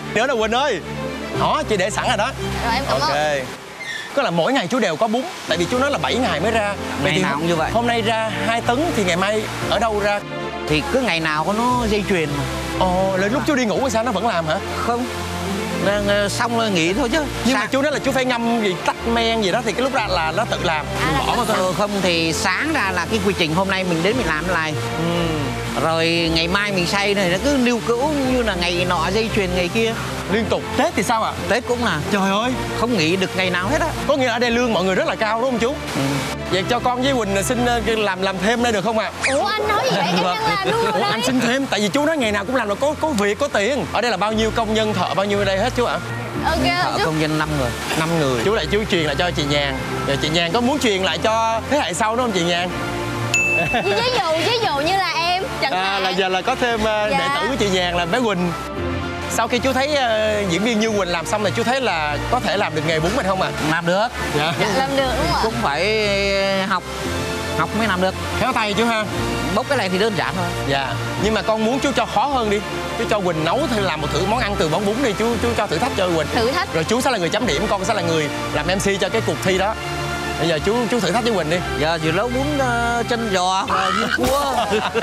Nữa là Quỳnh ơi. Đó, chị để sẵn rồi đó. Rồi em cảm ơn. Ok. Có là mỗi ngày chú đều có bún. Tại vì chú nói là 7 ngày mới ra. Ngày nào cũng như vậy. Hôm nay ra 2 tấn thì ngày mai ở đâu ra? Thì cứ ngày nào có nó dây chuyền mà. Ồ, là lúc chú đi ngủ hay sao nó vẫn làm hả? Không. Xong rồi nghỉ thôi chứ. Nhưng mà chú nói là chú phải ngâm gì tách men gì đó thì cái lúc ra là nó tự làm. Bỏ vào thôi. Không thì sáng ra là cái quy trình hôm nay mình đến mình làm lại. Rồi ngày mai mình xay này nó cứ lưu cữu như là ngày nọ dây chuyền ngày kia. Liên tục. Tết thì sao ạ? Tết cũng là. Trời ơi, không nghỉ được ngày nào hết á. Có nghĩa là ở đây lương mọi người rất là cao đúng không chú? Vậy cho con với Quỳnh xin làm thêm đây được không ạ? Ủa anh nói gì vậy? Em đang làm luôn rồi đây. Anh xin thêm, tại vì chú nói ngày nào cũng làm là có việc, có tiền. Ở đây là bao nhiêu công nhân thợ bao nhiêu ở đây hết chú ạ? Ok Thợ chú. công nhân 5 người. 5 người. Chú lại chú truyền lại cho chị Nhàn. Rồi chị Nhàn có muốn truyền lại cho thế hệ sau đúng không chị Nhàn? Ví dụ như là em chẳng hạn. Là giờ là có thêm đệ tử của chị Nhàn là bé Quỳnh. Sau khi chú thấy diễn viên Như Quỳnh làm xong thì chú thấy là có thể làm được nghề bún mình không ạ? Làm được. Dạ. Làm được đúng không ạ? Cũng phải học mới làm được. Khéo tay chú ha. Bốc cái này thì đơn giản thôi. Dạ. Nhưng mà con muốn chú cho khó hơn đi. Chú cho Quỳnh nấu thì làm một thử món ăn từ món bún đi. Chú cho thử thách cho Quỳnh. Thử thách. Rồi chú sẽ là người chấm điểm, con sẽ là người làm MC cho cái cuộc thi đó. Bây giờ chú thử thách với Quỳnh đi. Giờ vừa nấu bún chân giò như cua.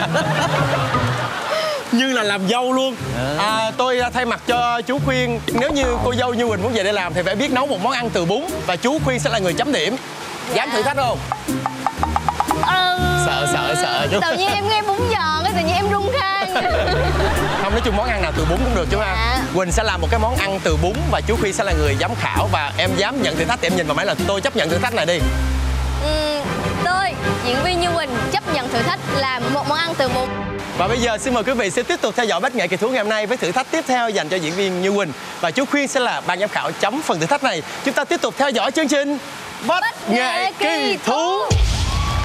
Như là làm dâu luôn. Tôi thay mặt cho chú Khuyên, nếu như cô dâu Như Quỳnh muốn về đây làm thì phải biết nấu một món ăn từ bún. Và chú Khuyên sẽ là người chấm điểm. Dám thử thách không? Sợ chú. Tự nhiên em nghe bún giò cái tự nhiên em run khang. Không, nói chung món ăn nào từ bún cũng được chú ha. Quỳnh sẽ làm một cái món ăn từ bún và chú Khuyên sẽ là người giám khảo. Và em dám nhận thử thách thì em nhìn vào máy là tôi chấp nhận thử thách này đi. Tôi, diễn viên Như Quỳnh chấp nhận thử thách làm một món ăn từ bún. Và bây giờ xin mời quý vị sẽ tiếp tục theo dõi Bách Nghệ Kỳ Thú ngày hôm nay với thử thách tiếp theo dành cho diễn viên Như Quỳnh. Và chú Khuyên sẽ là ban giám khảo chấm phần thử thách này. Chúng ta tiếp tục theo dõi chương trình Bách Nghệ Kỳ Thú.